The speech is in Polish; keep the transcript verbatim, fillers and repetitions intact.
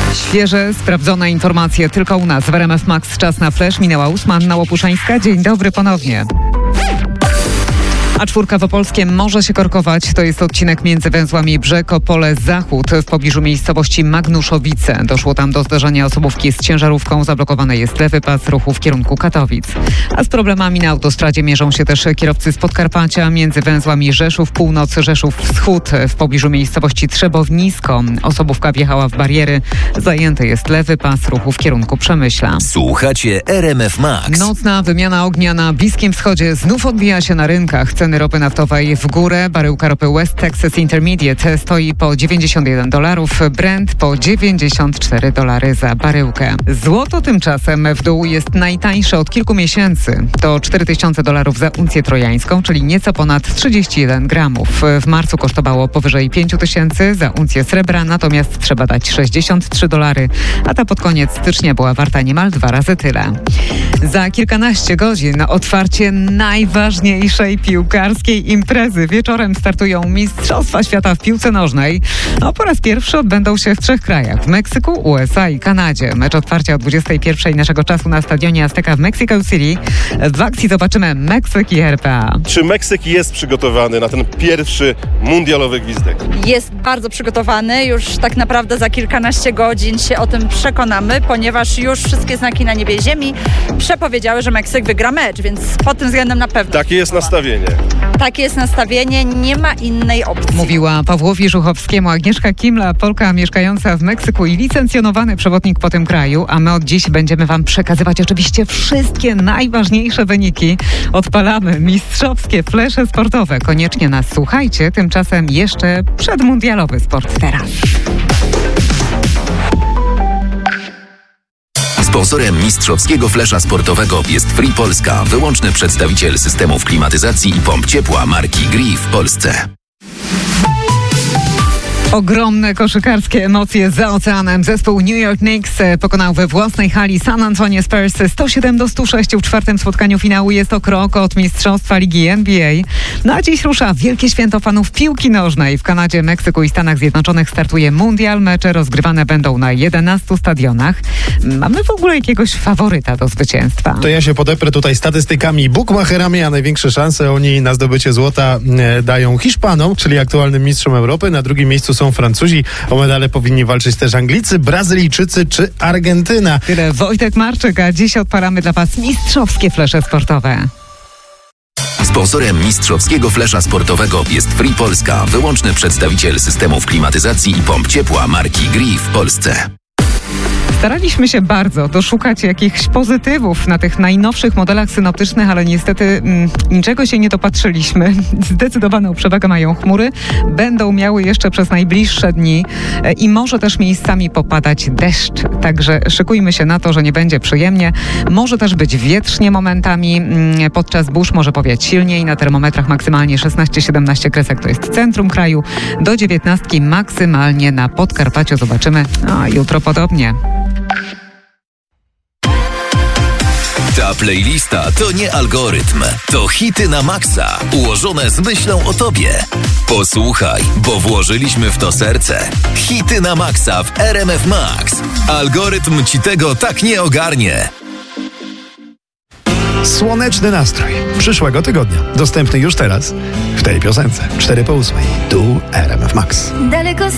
Świeże, sprawdzone informacje tylko u nas w R M F Max. Czas na flash. Minęła ósma. Anna Łopuszańska. Dzień dobry ponownie. A czwórka w Opolskiem może się korkować. To jest odcinek między węzłami Brzeg, Opole, Zachód w pobliżu miejscowości Magnuszowice. Doszło tam do zdarzenia osobówki z ciężarówką. Zablokowany jest lewy pas ruchu w kierunku Katowic. A z problemami na autostradzie mierzą się też kierowcy z Podkarpacia między węzłami Rzeszów Północ, Rzeszów Wschód w pobliżu miejscowości Trzebownisko. Osobówka wjechała w bariery. Zajęty jest lewy pas ruchu w kierunku Przemyśla. Słuchacie R M F Max. Nocna wymiana ognia na Bliskim Wschodzie znów odbija się na rynkach. Ceny ropy naftowej w górę. Baryłka ropy West Texas Intermediate stoi po dziewięćdziesiąt jeden dolarów. Brent po dziewięćdziesiąt cztery dolary za baryłkę. Złoto tymczasem w dół jest najtańsze od kilku miesięcy. To cztery tysiące dolarów za uncję trojańską, czyli nieco ponad trzydzieści jeden gramów. W marcu kosztowało powyżej pięć tysięcy za uncję srebra, natomiast trzeba dać sześćdziesiąt trzy dolary, a ta pod koniec stycznia była warta niemal dwa razy tyle. Za kilkanaście godzin otwarcie najważniejszej piłkarskiej imprezy. Wieczorem startują Mistrzostwa Świata w piłce nożnej. No, po raz pierwszy odbędą się w trzech krajach. W Meksyku, U S A i Kanadzie. Mecz otwarcia o dwudziestej pierwszej naszego czasu na stadionie Azteca w Mexico City. W akcji zobaczymy Meksyk i R P A. Czy Meksyk jest przygotowany na ten pierwszy mundialowy gwizdek? Jest bardzo przygotowany. Już tak naprawdę za kilkanaście godzin się o tym przekonamy, ponieważ już wszystkie znaki na niebie i ziemi przepowiedziały, że Meksyk wygra mecz, więc pod tym względem na pewno. Takie jest nastawienie. Takie jest nastawienie, nie ma innej opcji. Mówiła Pawłowi Żuchowskiemu Agnieszka Kimla, Polka mieszkająca w Meksyku i licencjonowany przewodnik po tym kraju, a my od dziś będziemy Wam przekazywać oczywiście wszystkie najważniejsze wyniki. Odpalamy mistrzowskie flesze sportowe. Koniecznie nas słuchajcie, tymczasem jeszcze przedmundialowy sport teraz. Sponsorem mistrzowskiego flesza sportowego jest Free Polska, wyłączny przedstawiciel systemów klimatyzacji i pomp ciepła marki Gree w Polsce. Ogromne koszykarskie emocje za oceanem. Zespół New York Knicks pokonał we własnej hali San Antonio Spurs sto siedem do stu sześciu. W czwartym spotkaniu finału jest to krok od mistrzostwa ligi N B A. No a dziś rusza wielkie święto fanów piłki nożnej. W Kanadzie, Meksyku i Stanach Zjednoczonych startuje mundial. Mecze rozgrywane będą na jedenastu stadionach. Mamy w ogóle jakiegoś faworyta do zwycięstwa? To ja się podeprę tutaj statystykami i bukmacherami, a największe szanse oni na zdobycie złota e, dają Hiszpanom, czyli aktualnym mistrzom Europy. Na drugim miejscu są Francuzi. O medale powinni walczyć też Anglicy, Brazylijczycy czy Argentyna. Tyle Wojtek Marczyk, a dziś odpalamy dla Was mistrzowskie flesze sportowe. Sponsorem mistrzowskiego flesza sportowego jest Free Polska, wyłączny przedstawiciel systemów klimatyzacji i pomp ciepła marki Gree w Polsce. Staraliśmy się bardzo doszukać jakichś pozytywów na tych najnowszych modelach synoptycznych, ale niestety mm, niczego się nie dopatrzyliśmy. Zdecydowaną przewagę mają chmury. Będą miały jeszcze przez najbliższe dni e, i może też miejscami popadać deszcz. Także szykujmy się na to, że nie będzie przyjemnie. Może też być wietrznie momentami. Mm, podczas burz może powiać silniej. Na termometrach maksymalnie szesnaście siedemnaście kresek to jest centrum kraju. Do dziewiętnastki maksymalnie na Podkarpaciu zobaczymy. A jutro podobnie. Ta playlista to nie algorytm, to hity na maksa, ułożone z myślą o tobie. Posłuchaj, bo włożyliśmy w to serce. Hity na maksa w R M F Max. Algorytm ci tego tak nie ogarnie. Słoneczny nastrój przyszłego tygodnia. Dostępny już teraz w tej piosence. cztery po ósmej. Tu R M F Max. Daleko